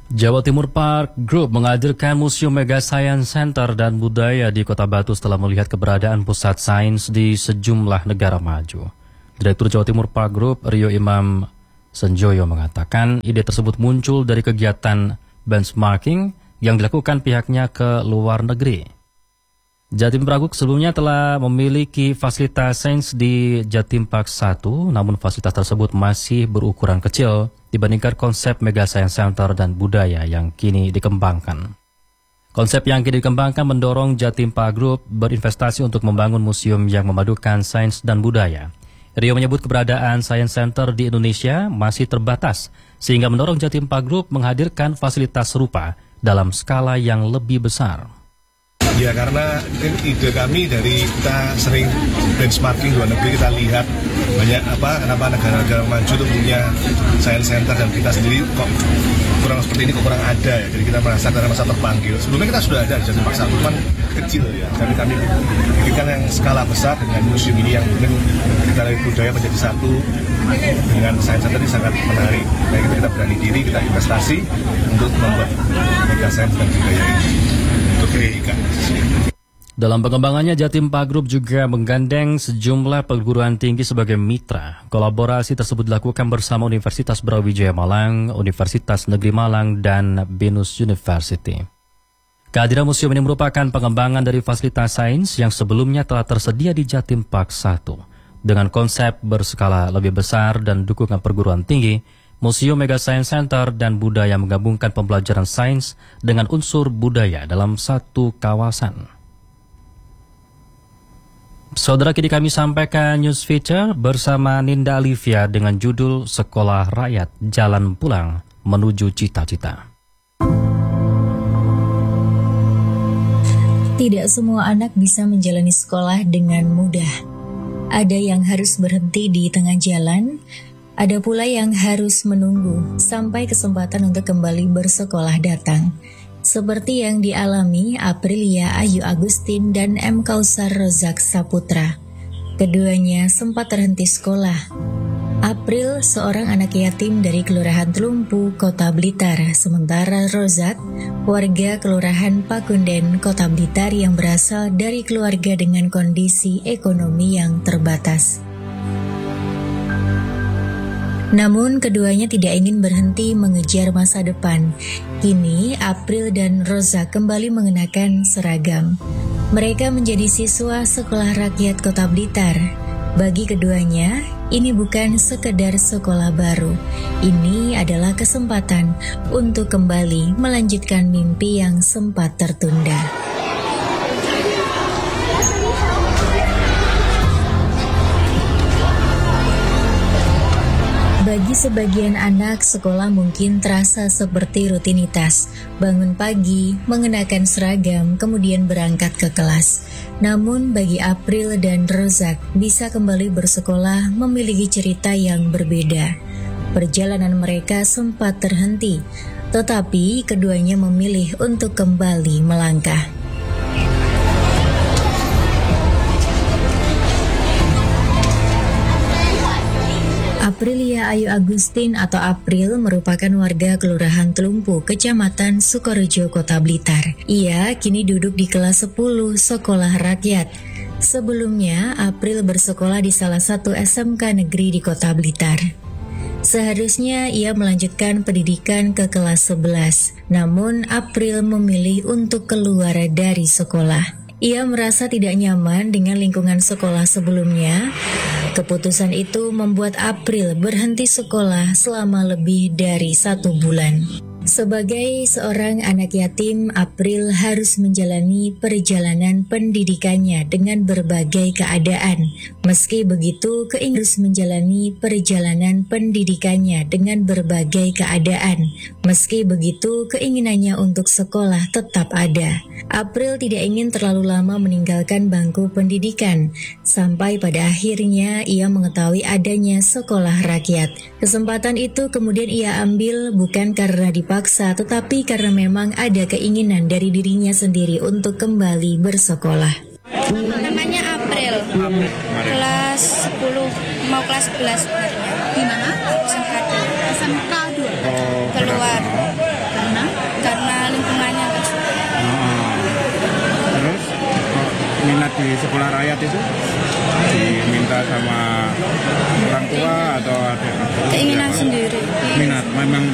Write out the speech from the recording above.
Jawa Timur Park Group menghadirkan Museum Mega Science Center dan Budaya di Kota Batu setelah melihat keberadaan pusat sains di sejumlah negara maju. Direktur Jawa Timur Park Group, Rio Imam Senjoyo, mengatakan ide tersebut muncul dari kegiatan benchmarking yang dilakukan pihaknya ke luar negeri. Jatim Park Group sebelumnya telah memiliki fasilitas sains di Jatim Park 1, namun fasilitas tersebut masih berukuran kecil dibandingkan konsep Mega Science Center dan Budaya yang kini dikembangkan. Konsep yang kini dikembangkan mendorong Jatim Park Group berinvestasi untuk membangun museum yang memadukan sains dan budaya. Rio menyebut keberadaan Science Center di Indonesia masih terbatas, sehingga mendorong Jatim Park Group menghadirkan fasilitas serupa dalam skala yang lebih besar. Ya, karena ide kami dari kita sering benchmarking luar negeri, kita lihat banyak kenapa negara-negara maju itu punya science center dan kita sendiri kok kurang seperti ini, kok kurang ada ya. Jadi kita merasa terpanggil. Sebelumnya kita sudah ada di Jatim Park 1, cuman kecil ya. Jadi kami bikin yang skala besar dengan museum ini yang mungkin kita lihat budaya menjadi satu dengan science center ini sangat menarik. Nah, kita berani diri, kita investasi untuk membuat mega science dan budaya ini. Dalam pengembangannya, Jatim Park Group juga menggandeng sejumlah perguruan tinggi sebagai mitra. Kolaborasi tersebut dilakukan bersama Universitas Brawijaya Malang, Universitas Negeri Malang, dan Binus University. Kehadiran museum ini merupakan pengembangan dari fasilitas sains yang sebelumnya telah tersedia di Jatim Park 1. Dengan konsep berskala lebih besar dan dukungan perguruan tinggi, Museum Mega Science Center dan Budaya menggabungkan pembelajaran sains dengan unsur budaya dalam satu kawasan. Saudara, kini kami sampaikan news feature bersama Ninda Alivia dengan judul Sekolah Rakyat Jalan Pulang Menuju Cita-Cita. Tidak semua anak bisa menjalani sekolah dengan mudah. Ada yang harus berhenti di tengah jalan, ada pula yang harus menunggu sampai kesempatan untuk kembali bersekolah datang. Seperti yang dialami Aprilia Ayu Agustin dan M. Kausar Rozak Saputra. Keduanya sempat terhenti sekolah. April seorang anak yatim dari Kelurahan Telumpu, Kota Blitar. Sementara Rozak, warga Kelurahan Pakunden, Kota Blitar yang berasal dari keluarga dengan kondisi ekonomi yang terbatas. Namun keduanya tidak ingin berhenti mengejar masa depan. Kini April dan Rozak kembali mengenakan seragam. Mereka menjadi siswa Sekolah Rakyat Kota Blitar. Bagi keduanya, ini bukan sekedar sekolah baru. Ini adalah kesempatan untuk kembali melanjutkan mimpi yang sempat tertunda. Bagi sebagian anak, sekolah mungkin terasa seperti rutinitas. Bangun pagi, mengenakan seragam, kemudian berangkat ke kelas. Namun bagi April dan Rozak, bisa kembali bersekolah memiliki cerita yang berbeda. Perjalanan mereka sempat terhenti, tetapi keduanya memilih untuk kembali melangkah. Aprilia Ayu Agustin atau April merupakan warga Kelurahan Telumpu, Kecamatan Sukorejo, Kota Blitar. Ia kini duduk di kelas 10 Sekolah Rakyat. Sebelumnya, April bersekolah di salah satu SMK negeri di Kota Blitar. Seharusnya ia melanjutkan pendidikan ke kelas 11, namun April memilih untuk keluar dari sekolah. Ia merasa tidak nyaman dengan lingkungan sekolah sebelumnya. Keputusan itu membuat April berhenti sekolah selama lebih dari 1 bulan. Sebagai seorang anak yatim, April harus menjalani perjalanan pendidikannya dengan berbagai keadaan. Meski begitu, harus menjalani perjalanan pendidikannya dengan berbagai keadaan. Meski begitu, keinginannya untuk sekolah tetap ada. April tidak ingin terlalu lama meninggalkan bangku pendidikan, sampai pada akhirnya ia mengetahui adanya sekolah rakyat. Kesempatan itu kemudian ia ambil bukan karena dipaksa, tetapi karena memang ada keinginan dari dirinya sendiri untuk kembali bersekolah. Namanya April, kelas 10, mau kelas 11 sebenarnya. Di mana? SMK 2. SMK 2. Keluar. Karena? minat di sekolah rakyat itu diminta sama orang tua atau ada keinginan sendiri. Minat memang